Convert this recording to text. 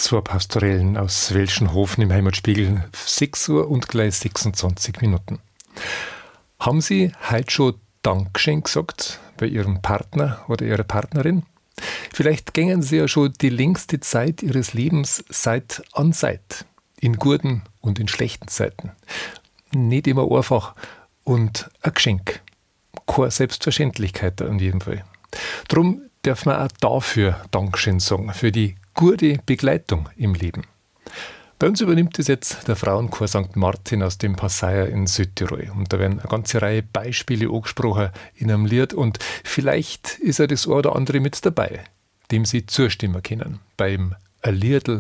Zwei Pastorellen aus Welschenhofen im Heimatspiegel, 6 Uhr und gleich 26 Minuten. Haben Sie heute schon Dankeschön gesagt bei Ihrem Partner oder Ihrer Partnerin? Vielleicht gängen Sie ja schon die längste Zeit Ihres Lebens Seit an Seit, in guten und in schlechten Zeiten. Nicht immer einfach und ein Geschenk. Keine Selbstverständlichkeit in jedem Fall. Drum darf man auch dafür Dankeschön sagen, für die gute Begleitung im Leben. Bei uns übernimmt es jetzt der Frauenchor St. Martin aus dem Passeier in Südtirol. Und da werden eine ganze Reihe Beispiele angesprochen in einem Lied. Und vielleicht ist ja das eine oder andere mit dabei, dem Sie zustimmen können. Beim Ein Liedl